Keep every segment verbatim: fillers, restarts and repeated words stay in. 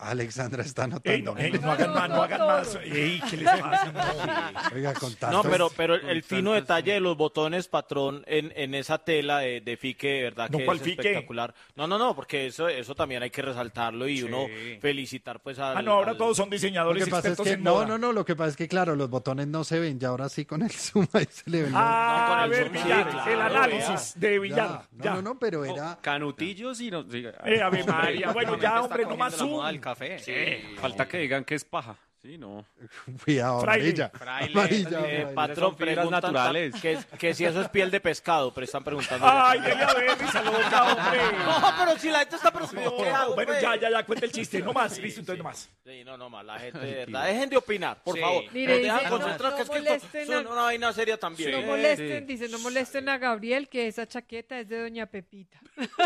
Alexandra está Ey, no, anotando. ey, no hagan más, no hagan más. Ey, ¿qué les pasa? No. Oiga, con No, tantos- pero, pero el, con el fino tantas- detalle de los botones, patrón, en, en esa tela de, de fique, de verdad No, que ¿cuál es fique? espectacular. No, no, no, porque eso, eso también hay que resaltarlo y uno felicitar pues al... Ah, no, ahora al- todos son Lo diseñadores que pasa es expertos que, en no, moda. no, no, lo que pasa es que, claro, los botones no se ven, ya ahora sí con el zoom ahí se le ven. los- Ah, No, con a el ver, zoom, sí, Villar, claro, el análisis de ya, Villar. no, Ya. no, no, pero era... Canutillos y no. diga- Eh, Ave María, bueno, ya, Está hombre, no cogiendo más la moda zoom. del café. Sí, falta que digan que es paja. Sí, no. Cuidado, Fraile. amarilla. Fraile. Amarilla, Eh, fraile. patrón, Son fibras preguntan naturales. que, que si eso es piel de pescado, pero están preguntando. Ay, dele a ver, risa loca, hombre. No, pero si la gente está preguntando. No, bueno, ya, ya, ya, cuenta el chiste, no más, listo, entonces no más. Sí, no, no más, la gente de verdad. Dejen de opinar, por Sí. favor. Mire, Nos dejan dice, no, concentrar, no que es que molesten esto es a- una vaina seria también. No ¿eh? molesten, dice, no molesten a Gabriel, que esa chaqueta es de Doña Pepita.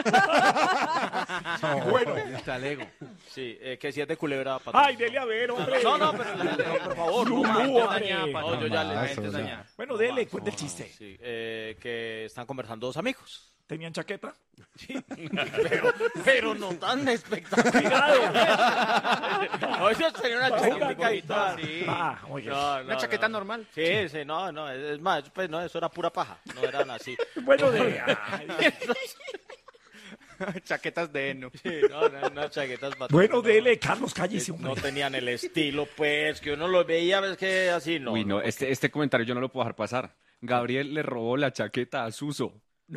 Bueno, Talego. Sí, eh, que si es de culebra, patrón. ay, dele a ver, hombre. No, no, pero la gente, no, por favor, no, Lulú, más, hombre. dañada, patrón. No, yo ya No le más, mente o sea. dañada. Bueno, dele, cuenta el chiste. Sí, eh, que están conversando dos amigos. ¿Tenían chaqueta? Pero, pero no tan espectacular. No, eso sería una chaqueta y tal. Sí. Ah, oye. No, no, Una chaqueta no. normal. Sí, sí, no, no, es es más, pues no, eso era pura paja, no eran así. Bueno, de... ay. Chaquetas de heno. Sí, no, no, no, chaquetas patrón, Bueno, no. dele, Carlos, cállese, No hombre. tenían el estilo, pues, que uno lo veía, ves que así, no. Uy, no, este, este comentario yo no lo puedo dejar pasar. Gabriel le robó la chaqueta a Suso.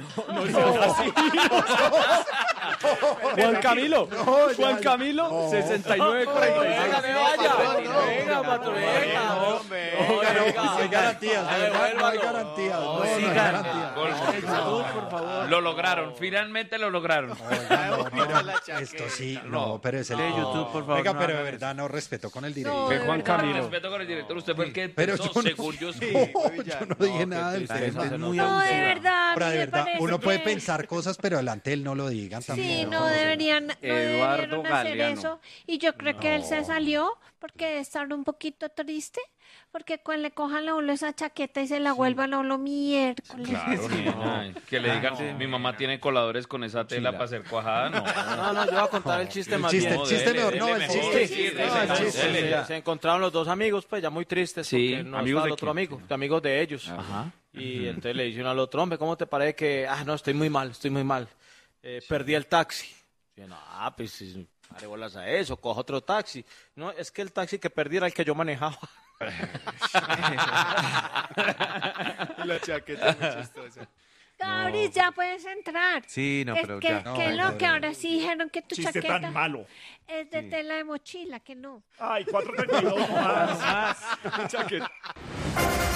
Juan Camilo, No, ya, Juan ya. Camilo, No. sesenta y nueve cuarenta y seis. Venga, me vaya. Venga, patrón, venga. hombre. Oiga, no, Venga, no hay garantías, de venga, verdad, no hay devuélvalo. garantías, no, no hay sigan. garantías. por favor. Lo lograron, finalmente lo lograron. Oiga, no, pero la chaqueta. esto sí, no, pero es el... De YouTube, por favor, Oiga, no pero de hagan verdad no respeto con el No, director. de Fue Juan verdad. Camilo. Respeto con el director, usted fue el que Pero pensó, yo no, según yo sí. no, yo no dije nada del tristeza, tema. se No, de verdad. a Ahora, mí de me verdad, parece uno puede que- pensar cosas, pero delante de él no lo digan tampoco. Sí, no deberían, no Eduardo debieron hacer Galeano. eso. Y yo creo que él se salió porque está un poquito triste, porque cuando le cojan a uno esa chaqueta y se la vuelvan a uno miércoles. Claro, niña, que le digan, mi mamá tiene coladores con esa tela para hacer cuajada, no. No, no, yo voy a contar el chiste El más chiste, bien. el chiste dele, mejor, no, dele el mejor, chiste. sí, No, dele, el no, chiste. dele. Se, se encontraron los dos amigos, pues ya muy tristes, Sí, porque no ¿amigos estaba de el otro quién? amigo, de amigos de ellos. Ajá. Y entonces le dice uno al otro, hombre, ¿cómo te parece que, ah, no, estoy muy mal, estoy muy mal, eh, perdí el taxi? Y yo, no, ah, pues, sí, pare bolas a eso, coja otro taxi. No, es que el taxi que perdí era el que yo manejaba. La chaqueta es muy chistosa. Gabri, ya puedes entrar. Sí, no, Es pero que, ya. No, que ay, lo no, que no, ahora sí dijeron que tu Chiste chaqueta tan malo. es de tela de mochila, que no. Ay, cuatro treinta y dos más. Chaqueta.